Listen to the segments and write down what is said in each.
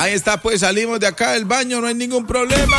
Ahí está, pues salimos de acá del baño, no hay ningún problema.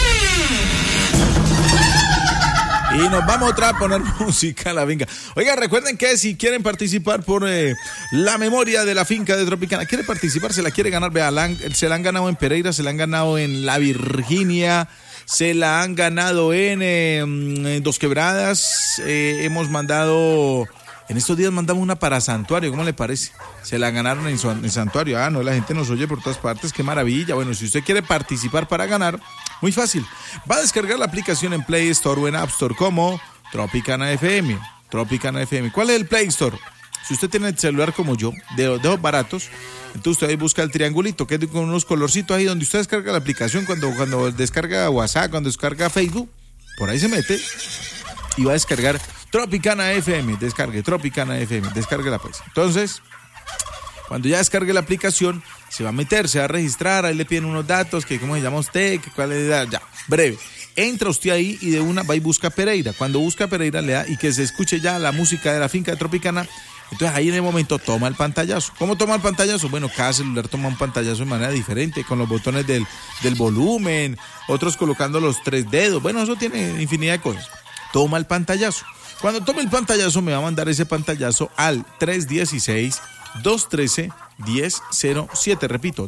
Y nos vamos otra a poner música a la finca. Oiga, recuerden que si quieren participar por la memoria de la finca de Tropicana, quiere participar, se la quiere ganar, vea, se la han ganado en Pereira, se la han ganado en La Virginia, se la han ganado en Dos Quebradas, hemos mandado, en estos días mandamos una para Santuario, ¿cómo le parece? Se la ganaron en Santuario. Ah, no, la gente nos oye por todas partes, qué maravilla. Bueno, si usted quiere participar para ganar, muy fácil, va a descargar la aplicación en Play Store o en App Store como Tropicana FM. Tropicana FM. ¿Cuál es el Play Store? Si usted tiene el celular como yo, de los baratos, entonces usted ahí busca el triangulito, que es con unos colorcitos ahí donde usted descarga la aplicación cuando descarga WhatsApp, cuando descarga Facebook, por ahí se mete y va a descargar Tropicana FM. Descargue Tropicana FM, descárguela pues. Entonces, cuando ya descargue la aplicación, se va a meter, se va a registrar, ahí le piden unos datos, que cómo se llama usted, que cuál es la edad, ya, breve. Entra usted ahí y de una va y busca Pereira. Cuando busca Pereira le da y que se escuche ya la música de la finca de Tropicana. Entonces ahí en el momento toma el pantallazo. ¿Cómo toma el pantallazo? Bueno, cada celular toma un pantallazo de manera diferente, con los botones del volumen, otros colocando los 3 dedos. Bueno, eso tiene infinidad de cosas. Toma el pantallazo. Cuando tome el pantallazo me va a mandar ese pantallazo al 316-213-1007. Repito,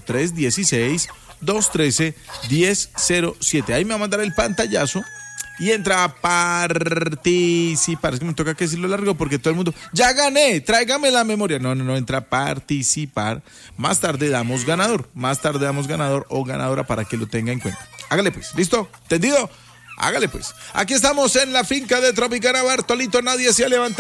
316-213-1007. Ahí me va a mandar el pantallazo y entra a participar. Es que me toca que decirlo largo porque todo el mundo, ya gané, tráigame la memoria. No, entra a participar. Más tarde damos ganador o ganadora para que lo tenga en cuenta. Hágale pues, ¿listo? ¿Entendido? Hágale pues. Aquí estamos en la finca de Tropicana, Bartolito, nadie se ha levantado.